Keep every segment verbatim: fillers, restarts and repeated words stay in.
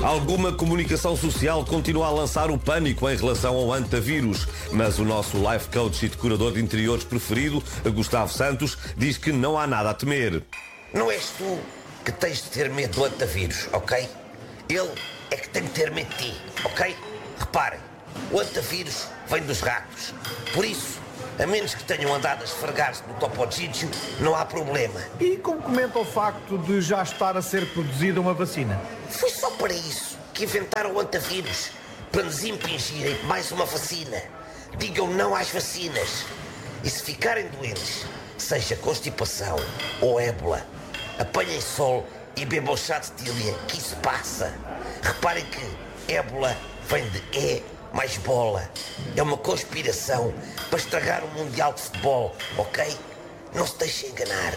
Alguma comunicação social continua a lançar o pânico em relação ao antavírus, mas o nosso life coach e decorador de interiores preferido, Gustavo Santos, diz que não há nada a temer. Não és tu que tens de ter medo do antavírus, ok? Ele é que tem de ter medo de ti, ok? Reparem, o antavírus vem dos ratos. Por isso, a menos que tenham andado a esfregar-se no Topo Gigio, não há problema. E como comenta o facto de já estar a ser produzida uma vacina? Foi só para isso que inventaram o antavírus, para nos impingirem mais uma vacina. Digam não às vacinas. E se ficarem doentes, seja constipação ou ébola, apanhem sol e bebam chá de tília, que isso passa. Reparem que ébola vem de E mais bola. É uma conspiração para estragar o Mundial de Futebol, ok? Não se deixem enganar.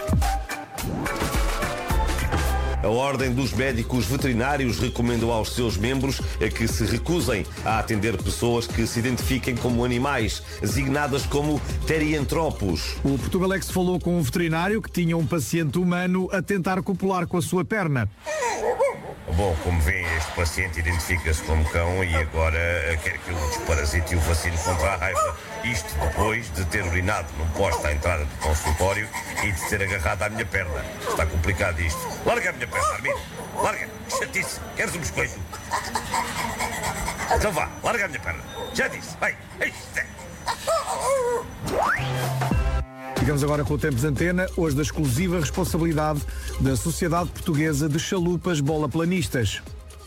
A Ordem dos Médicos Veterinários recomendou aos seus membros que se recusem a atender pessoas que se identifiquem como animais, designadas como teriantropos. O Portugalex falou com um veterinário que tinha um paciente humano a tentar copular com a sua perna. Bom, como veem, este paciente identifica-se como cão e agora quer que eu o desparasite e o vacine contra a raiva. Isto depois de ter urinado num poste à entrada do consultório e de ter agarrado à minha perna. Está complicado isto. Larga a minha perna, Armindo. Larga. Chatice. Queres um biscoito? Então vá, larga a minha perna. Já disse. Vai. Ficamos agora com o Tempos Antena, hoje da exclusiva responsabilidade da Sociedade Portuguesa de Chalupas Bola-Planistas.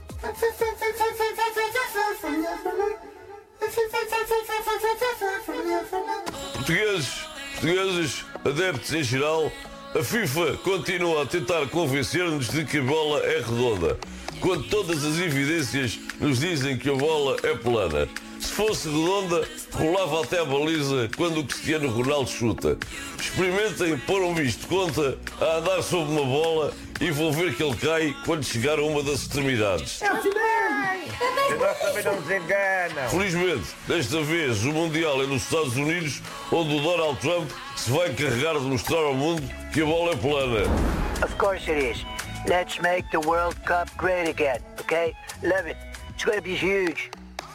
Portugueses, portugueses, adeptos em geral, a FIFA continua a tentar convencer-nos de que a bola é redonda, quando todas as evidências nos dizem que a bola é plana. Se fosse redonda, rolava até a baliza quando o Cristiano Ronaldo chuta. Experimentem pôr um bicho de conta a andar sobre uma bola e vão ver que ele cai quando chegar a uma das extremidades. É o e nós também não nos enganam. Felizmente, desta vez o Mundial é nos Estados Unidos, onde o Donald Trump se vai encarregar de mostrar ao mundo que a bola é plana. Of course it is. Let's make the World Cup great again, okay? Love it. It's going to be huge.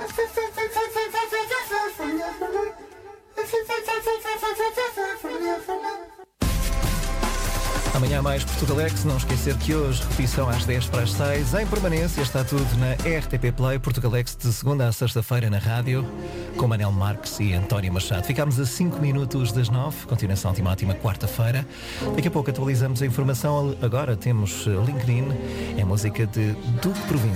Amanhã mais Portugalex, não esquecer que hoje repetição às dez para as seis, em permanência, está tudo na R T P Play. Portugalex de segunda a sexta-feira na rádio, com Manel Marques e António Machado. Ficámos a cinco minutos das nove, continuação de uma ótima quarta-feira. Daqui a pouco atualizamos a informação, agora temos LinkedIn, é música de Duque Província.